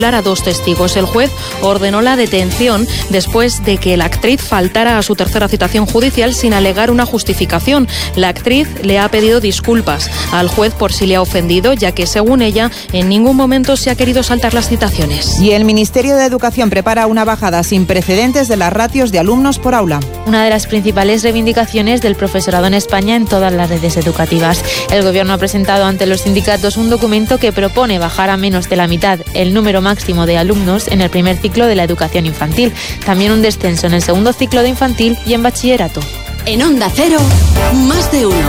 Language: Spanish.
a 2 testigos. El juez ordenó la detención después de que la actriz faltara a su tercera citación judicial sin alegar una justificación. La actriz le ha pedido disculpas al juez por si le ha ofendido, ya que, según ella, en ningún momento se ha querido saltar las citaciones. Y el Ministerio de Educación prepara una bajada sin precedentes de las ratios de alumnos por aula. Una de las principales reivindicaciones del profesorado en España en todas las redes educativas. El Gobierno ha presentado ante los sindicatos un documento que propone bajar a menos de la mitad el número máximo de alumnos en el primer ciclo de la educación infantil. También un descenso en el segundo ciclo de infantil y en bachillerato. En Onda Cero, más de uno.